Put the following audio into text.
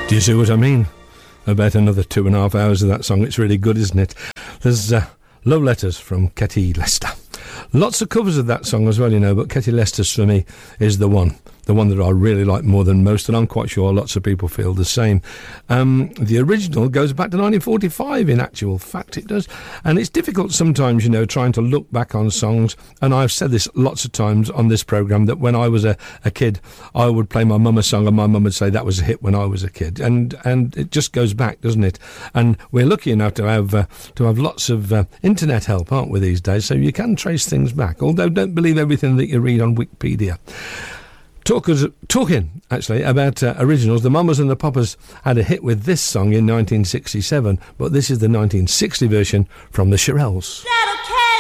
Do you see what I mean? About another 2.5 hours of that song. It's really good, isn't it? There's Love Letters from Ketty Lester. Lots of covers of that song as well, you know, but Ketty Lester's for me is the one that I really like more than most, and I'm quite sure lots of people feel the same. The original goes back to 1945, in actual fact it does, and it's difficult sometimes, you know, trying to look back on songs, and I've said this lots of times on this programme, that when I was a kid, I would play my mum a song, and my mum would say that was a hit when I was a kid, and it just goes back, doesn't it? And we're lucky enough to have lots of internet help, aren't we, these days, so you can trace things back, although don't believe everything that you read on Wikipedia. Talking, actually, about originals, the Mamas and the Papas had a hit with this song in 1967, but this is the 1960 version from the Shirelles.